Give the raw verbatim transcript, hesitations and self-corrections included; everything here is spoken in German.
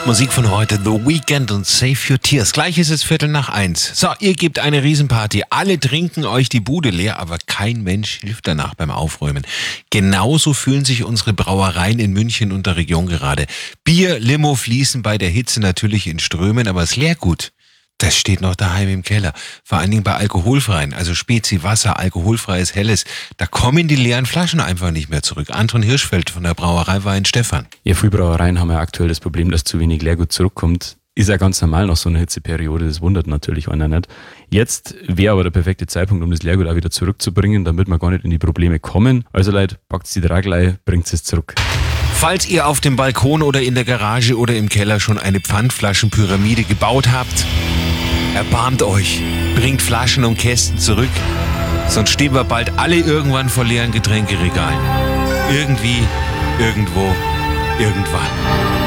Musik von heute, The Weeknd und Save Your Tears. Gleich ist es Viertel nach eins. So, ihr gebt eine Riesenparty. Alle trinken euch die Bude leer, aber kein Mensch hilft danach beim Aufräumen. Genauso fühlen sich unsere Brauereien in München und der Region gerade. Bier, Limo fließen bei der Hitze natürlich in Strömen, aber das Leergut, das steht noch daheim im Keller. Vor allen Dingen bei alkoholfreien, also Spezi, Wasser, alkoholfreies Helles. Da kommen die leeren Flaschen einfach nicht mehr zurück. Anton Hirschfeld von der Brauerei Weinstefan. Ja, viele Brauereien haben ja aktuell das Problem, dass zu wenig Leergut zurückkommt. Ist ja ganz normal nach so einer Hitzeperiode, das wundert natürlich einer nicht. Jetzt wäre aber der perfekte Zeitpunkt, um das Leergut auch wieder zurückzubringen, damit wir gar nicht in die Probleme kommen. Also Leute, packt die Draglei, bringt es zurück. Falls ihr auf dem Balkon oder in der Garage oder im Keller schon eine Pfandflaschenpyramide gebaut habt, erbarmt euch, bringt Flaschen und Kästen zurück, sonst stehen wir bald alle irgendwann vor leeren Getränkeregalen. Irgendwie, irgendwo, irgendwann.